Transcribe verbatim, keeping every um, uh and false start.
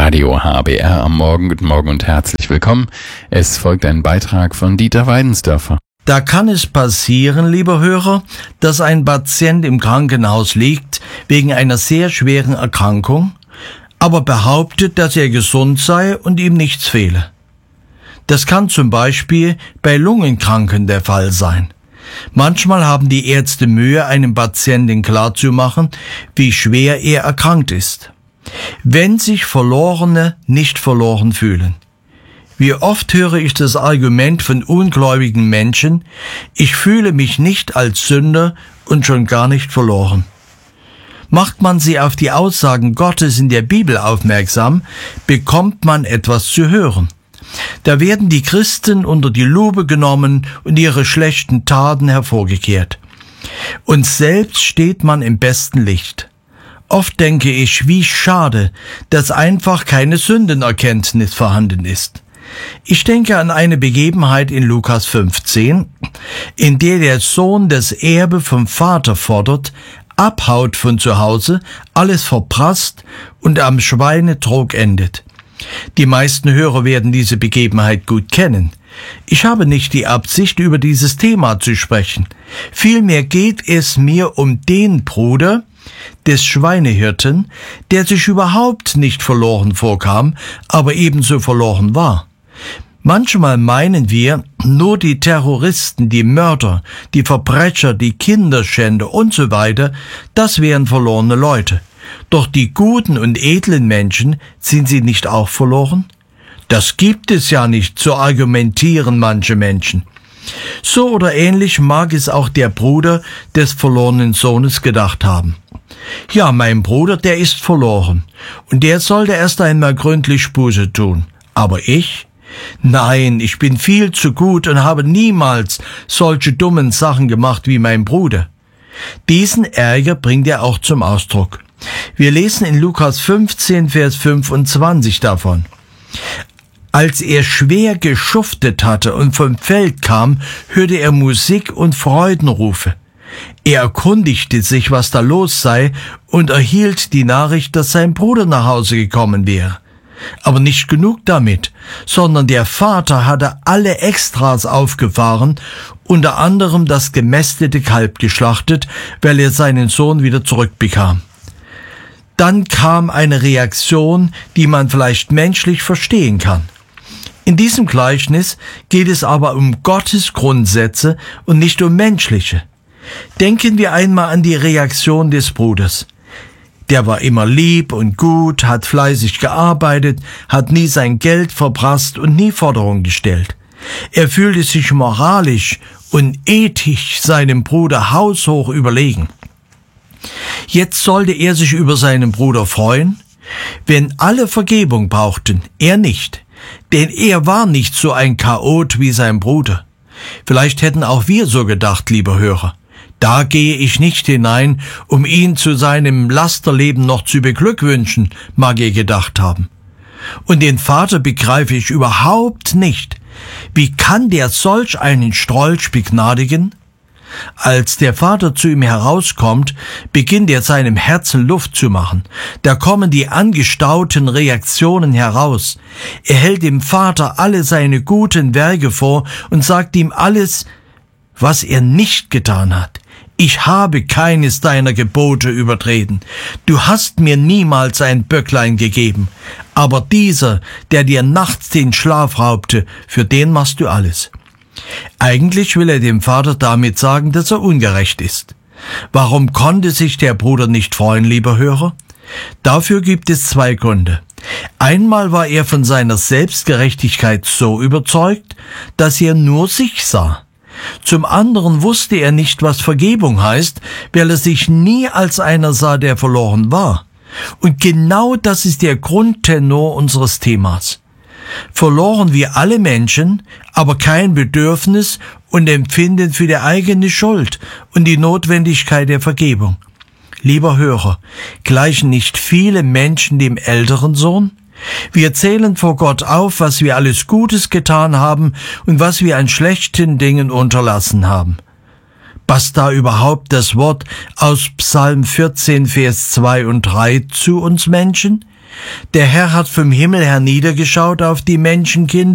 Radio H B R am Morgen. Guten Morgen und herzlich willkommen. Es folgt ein Beitrag von Dieter Weidensdörfer. Da kann es passieren, lieber Hörer, dass ein Patient im Krankenhaus liegt wegen einer sehr schweren Erkrankung, aber behauptet, dass er gesund sei und ihm nichts fehle. Das kann zum Beispiel bei Lungenkranken der Fall sein. Manchmal haben die Ärzte Mühe, einem Patienten klarzumachen, wie schwer er erkrankt ist. Wenn sich Verlorene nicht verloren fühlen. Wie oft höre ich das Argument von ungläubigen Menschen, ich fühle mich nicht als Sünder und schon gar nicht verloren. Macht man sie auf die Aussagen Gottes in der Bibel aufmerksam, bekommt man etwas zu hören. Da werden die Christen unter die Lupe genommen und ihre schlechten Taten hervorgekehrt. Und selbst steht man im besten Licht. Oft denke ich, wie schade, dass einfach keine Sündenerkenntnis vorhanden ist. Ich denke an eine Begebenheit in Lukas fünfzehn, in der der Sohn das Erbe vom Vater fordert, abhaut von zu Hause, alles verprasst und am Schweinetrog endet. Die meisten Hörer werden diese Begebenheit gut kennen. Ich habe nicht die Absicht, über dieses Thema zu sprechen. Vielmehr geht es mir um den Bruder des Schweinehirten, der sich überhaupt nicht verloren vorkam, aber ebenso verloren war. Manchmal meinen wir, nur die Terroristen, die Mörder, die Verbrecher, die Kinderschänder und so weiter, das wären verlorene Leute. Doch die guten und edlen Menschen, sind sie nicht auch verloren? Das gibt es ja nicht, so argumentieren manche Menschen. So oder ähnlich mag es auch der Bruder des verlorenen Sohnes gedacht haben. Ja, mein Bruder, der ist verloren, und der sollte erst einmal gründlich Buße tun. Aber ich? Nein, ich bin viel zu gut und habe niemals solche dummen Sachen gemacht wie mein Bruder. Diesen Ärger bringt er auch zum Ausdruck. Wir lesen in Lukas fünfzehn, Vers fünfundzwanzig davon. Als er schwer geschuftet hatte und vom Feld kam, hörte er Musik und Freudenrufe. Er erkundigte sich, was da los sei, und erhielt die Nachricht, dass sein Bruder nach Hause gekommen wäre. Aber nicht genug damit, sondern der Vater hatte alle Extras aufgefahren, unter anderem das gemästete Kalb geschlachtet, weil er seinen Sohn wieder zurückbekam. Dann kam eine Reaktion, die man vielleicht menschlich verstehen kann. In diesem Gleichnis geht es aber um Gottes Grundsätze und nicht um menschliche. Denken wir einmal an die Reaktion des Bruders. Der war immer lieb und gut, hat fleißig gearbeitet, hat nie sein Geld verprasst und nie Forderungen gestellt. Er fühlte sich moralisch und ethisch seinem Bruder haushoch überlegen. Jetzt sollte er sich über seinen Bruder freuen, wenn alle Vergebung brauchten, er nicht. Denn er war nicht so ein Chaot wie sein Bruder. Vielleicht hätten auch wir so gedacht, lieber Hörer. Da gehe ich nicht hinein, um ihn zu seinem Lasterleben noch zu beglückwünschen, mag er gedacht haben. Und den Vater begreife ich überhaupt nicht. Wie kann der solch einen Strolch begnadigen? Als der Vater zu ihm herauskommt, beginnt er seinem Herzen Luft zu machen. Da kommen die angestauten Reaktionen heraus. Er hält dem Vater alle seine guten Werke vor und sagt ihm alles, was er nicht getan hat. Ich habe keines deiner Gebote übertreten. Du hast mir niemals ein Böcklein gegeben. Aber dieser, der dir nachts den Schlaf raubte, für den machst du alles. Eigentlich will er dem Vater damit sagen, dass er ungerecht ist. Warum konnte sich der Bruder nicht freuen, lieber Hörer? Dafür gibt es zwei Gründe. Einmal war er von seiner Selbstgerechtigkeit so überzeugt, dass er nur sich sah. Zum anderen wusste er nicht, was Vergebung heißt, weil er sich nie als einer sah, der verloren war. Und genau das ist der Grundtenor unseres Themas. Verloren wir alle Menschen, aber kein Bedürfnis und Empfinden für die eigene Schuld und die Notwendigkeit der Vergebung. Lieber Hörer, gleichen nicht viele Menschen dem älteren Sohn? Wir zählen vor Gott auf, was wir alles Gutes getan haben und was wir an schlechten Dingen unterlassen haben. Passt da überhaupt das Wort aus Psalm vierzehn, Vers zwei und drei zu uns Menschen? Der Herr hat vom Himmel herniedergeschaut auf die Menschenkinder